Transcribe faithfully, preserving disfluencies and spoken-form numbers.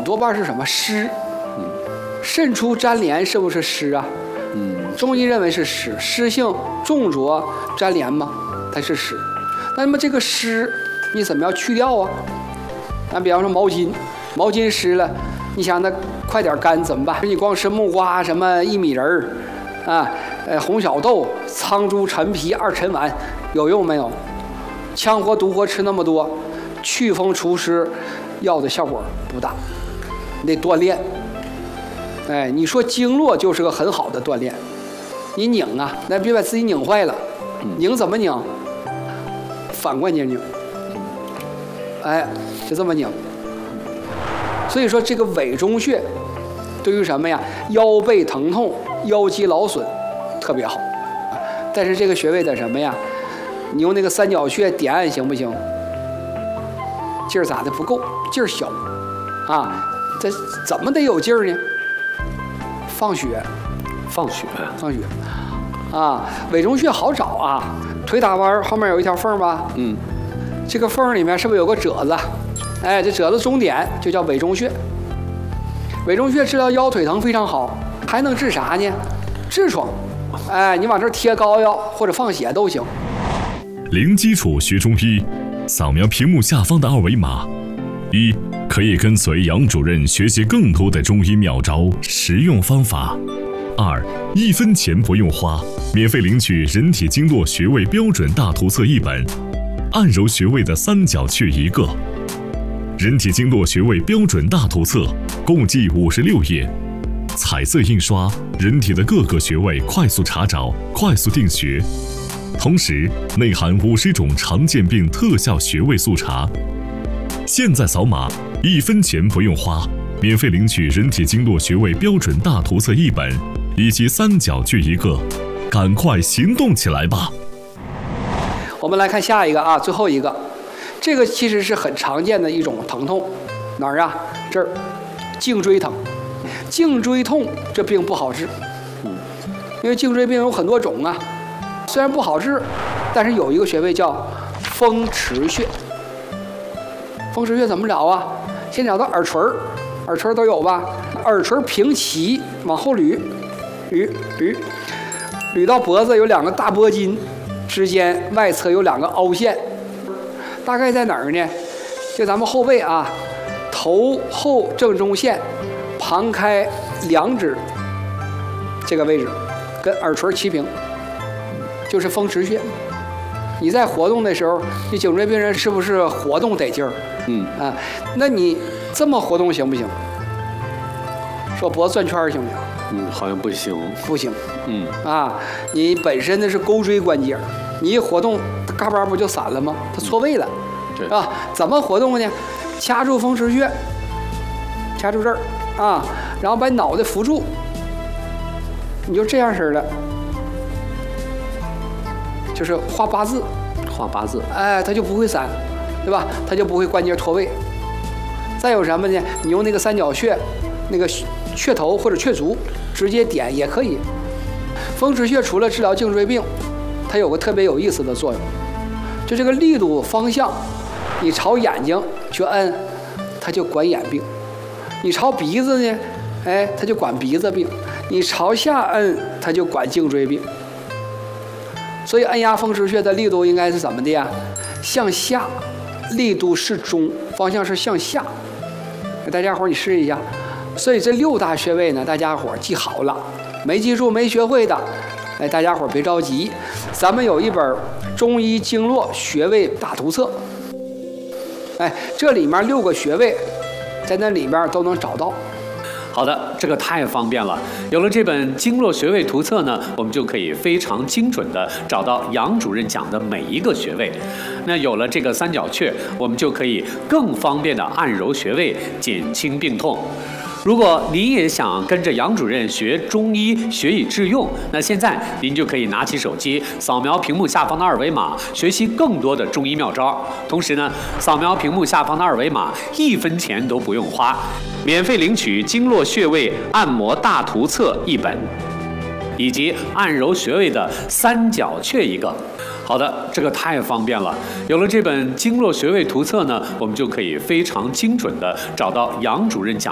多半是什么湿？嗯，肾出粘连是不是湿啊？嗯，中医认为是湿，湿性重浊粘连嘛，它是湿。那么这个湿你怎么样去掉啊？咱比方说毛巾，毛巾湿了，你想那快点干怎么办？你光吃木瓜、什么薏米仁儿，啊，呃，红小豆、苍术、陈皮、二陈丸，有用没有？羌活、独活吃那么多，祛风除湿药的效果不大，你得锻炼。哎，你说经络就是个很好的锻炼，你拧啊，那别把自己拧坏了。拧怎么拧？反关节拧。哎，就这么拧。所以说这个委中穴对于什么呀？腰背疼痛、腰肌劳损特别好。但是这个穴位的什么呀？你用那个三角穴点按行不行？劲儿咋的不够？劲儿小啊！这怎么得有劲儿呢？放血， 放血， 放血啊！委中穴好找啊，腿打弯后面有一条缝吧？嗯，这个缝里面是不是有个褶子？哎，这褶子中点就叫委中穴。委中穴治疗腰腿疼非常好，还能治啥呢？痔疮。哎，你往这贴膏药或者放血都行。 零基础学中医，扫描屏幕下方的二维码。一，可以跟随杨主任学习更多的中医妙招、实用方法。二，一分钱不用花，免费领取人体经络穴位标准大图册一本，按揉穴位的三角穴一个。人体经络穴位标准大图册共计五十六页，彩色印刷，人体的各个穴位快速查找、快速定穴。同时内含五十种常见病特效穴位速查。现在扫码，一分钱不用花，免费领取人体经络穴位标准大图册一本，以及三角穴一个，赶快行动起来吧！ 我们来看下一个啊，最后一个，这个其实是很常见的一种疼痛，哪儿啊？这儿，颈椎疼。颈椎痛这病不好治，因为颈椎病有很多种啊。虽然不好治，但是有一个穴位叫风池穴。风池穴怎么找啊？先找到耳垂，耳垂都有吧？耳垂平齐往后捋，捋捋，捋到脖子有两个大脖筋，之间外侧有两个凹陷，大概在哪儿呢？就咱们后背啊，头后正中线，旁开两指这个位置，跟耳垂齐平。就是风池穴，你在活动的时候，你颈椎病人是不是活动得劲儿？嗯啊，那你这么活动行不行？说脖子转圈行不行？ 嗯，好像不行。 不行。 嗯啊，你本身的是钩椎关节，你一活动，嘎巴不就散了吗？它错位了， 对啊？怎么活动呢？掐住风池穴，掐住这儿啊，然后把脑袋扶住，你就这样式的。就是画八字， 画八字， 哎，它就不会散，对吧？它就不会关节脱位。再有什么呢？你用那个三角穴，那个穴头或者穴足直接点也可以。风池穴除了治疗颈椎病，它有个特别有意思的作用，就这个力度方向，你朝眼睛去摁，它就管眼病；你朝鼻子呢，哎，它就管鼻子病；你朝下摁，它就管颈椎病。所以按压风池穴的力度应该是怎么的呀？向下，力度适中，方向是向下。大家伙儿你试一下。所以这六大穴位呢，大家伙儿记好了，没记住没学会的，哎，大家伙儿别着急，咱们有一本中医经络穴位大图册，哎，这里面六个穴位，在那里面都能找到。 好的，这个太方便了。有了这本经络穴位图册呢，我们就可以非常精准地找到杨主任讲的每一个穴位。那有了这个三角穴，我们就可以更方便地按揉穴位，减轻病痛。如果您也想跟着杨主任学中医，学以致用，那现在您就可以拿起手机，扫描屏幕下方的二维码，学习更多的中医妙招。同时呢，扫描屏幕下方的二维码，一分钱都不用花，免费领取经络穴位按摩大图册一本，以及按揉穴位的三角穴一个。好的，这个太方便了。有了这本经络穴位图册呢，我们就可以非常精准地找到杨主任讲